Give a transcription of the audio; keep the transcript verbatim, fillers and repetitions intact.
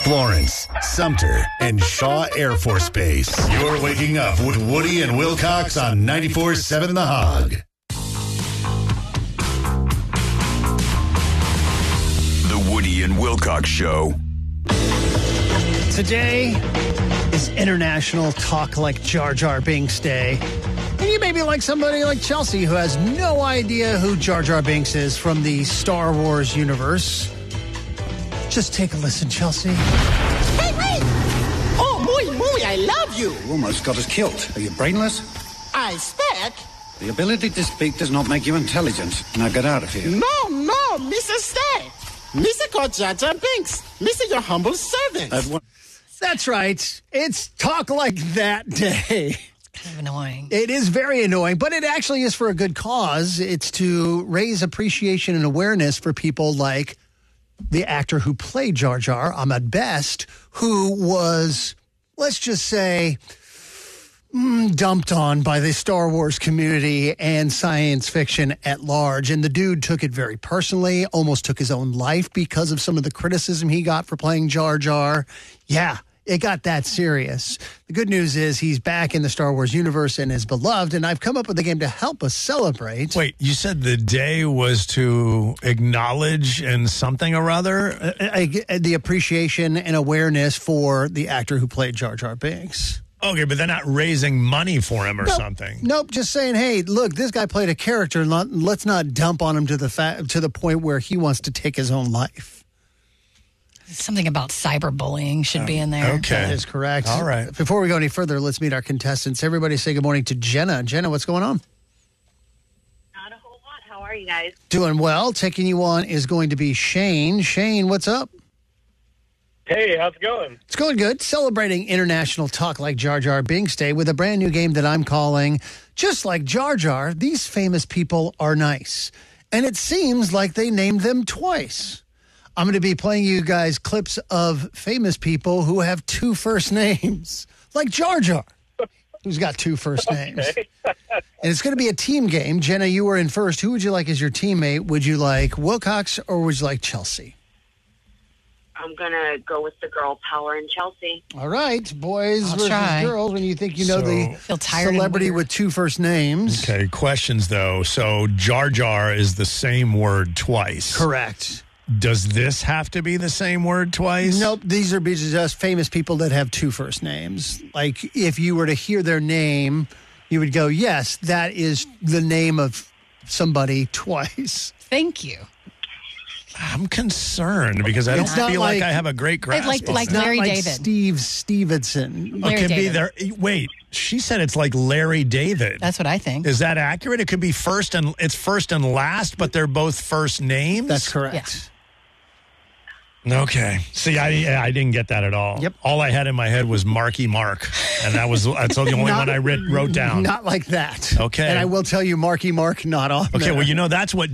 Florence, Sumter, and Shaw Air Force Base. You're waking up with Woody and Wilcox on ninety-four point seven The Hog. The Woody and Wilcox Show. Today is International Talk Like Jar Jar Binks Day. And you may be like somebody like Chelsea who has no idea who Jar Jar Binks is from the Star Wars universe. Just take a listen, Chelsea. Hey, wait! Oh, muy, muy, I love you. You almost got us killed. Are you brainless? I speak. The ability to speak does not make you intelligent. Now get out of here. No, no, Mister Stay. Mister called Jar Jar Binks. Mister your humble servant. Uh, what? That's right. It's Talk Like That Day. Kind of annoying. It is very annoying, but it actually is for a good cause. It's to raise appreciation and awareness for people like the actor who played Jar Jar, Ahmed Best, who was, let's just say, mm, dumped on by the Star Wars community and science fiction at large. And the dude took it very personally, almost took his own life because of some of the criticism he got for playing Jar Jar. Yeah, it got that serious. The good news is he's back in the Star Wars universe and is beloved, and I've come up with a game to help us celebrate. Wait, you said the day was to acknowledge and something or other? Uh, uh, the appreciation and awareness for the actor who played Jar Jar Binks. Okay, but they're not raising money for him or nope. something. Nope, just saying, hey, look, this guy played a character. Not, let's not dump on him to the fa- to the point where he wants to take his own life. Something about cyberbullying should be in there. Okay. That is correct. All right. Before we go any further, let's meet our contestants. Everybody say good morning to Jenna. Jenna, what's going on? Not a whole lot. How are you guys? Doing well. Taking you on is going to be Shane. Shane, what's up? Hey, how's it going? It's going good. Celebrating International Talk Like Jar Jar Binks Day with a brand new game that I'm calling Just Like Jar Jar, These Famous People Are Nice. And it seems like they named them twice. I'm going to be playing you guys clips of famous people who have two first names, like Jar Jar, who's got two first names. Okay. And it's going to be a team game. Jenna, you were in first. Who would you like as your teammate? Would you like Wilcox or would you like Chelsea? I'm going to go with the girl power in Chelsea. All right, boys I'll versus try. girls. When you think you know So- the Feel tired and celebrity weird. with two first names. Okay, questions though. So Jar Jar is the same word twice. Correct. Does this have to be the same word twice? Nope, these are just famous people that have two first names. Like, if you were to hear their name, you would go, yes, that is the name of somebody twice. Thank you. I'm concerned because I don't It's not feel like, like- I have a great grasp. like- on like it. Not Larry like David. Steve Stevenson. Larry It could be David. there. Wait, she said it's like Larry David. That's what I think. Is that accurate? It could be first and it's first and last, but they're both first names. That's correct. Okay. See, I I didn't get that at all. Yep. All I had in my head was Marky Mark, and that was that's the only Not- one I read, wrote down. Not like that. Okay. And I will tell you, Marky Mark, not on Okay. there. Well, you know that's what